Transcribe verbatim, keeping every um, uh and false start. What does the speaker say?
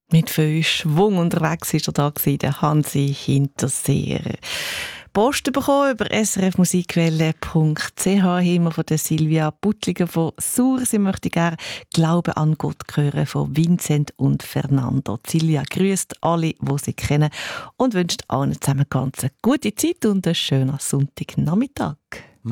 Mit viel Schwung unterwegs war er da, gewesen, der Hansi Hinterseer. Post bekommen über s r f musikwelle punkt c h haben wir von der Silvia Buttliger von Sur. Sie möchte gerne «Glaube an Gott» hören von Vincent und Fernando. Silvia grüßt alle, die sie kennen und wünscht allen zusammen ganz eine gute Zeit und einen schönen Sonntagnachmittag.